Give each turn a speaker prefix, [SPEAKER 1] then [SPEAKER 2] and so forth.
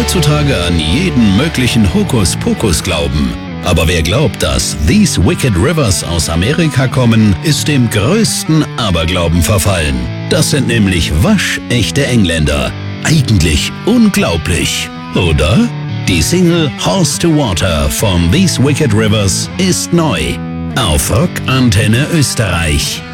[SPEAKER 1] heutzutage an jeden möglichen Hokuspokus glauben. Aber wer glaubt, dass These Wicked Rivers aus Amerika kommen, ist dem größten Aberglauben verfallen. Das sind nämlich waschechte Engländer. Eigentlich unglaublich, oder? Die Single Horse to Water von These Wicked Rivers ist neu. Auf Rock Antenne Österreich.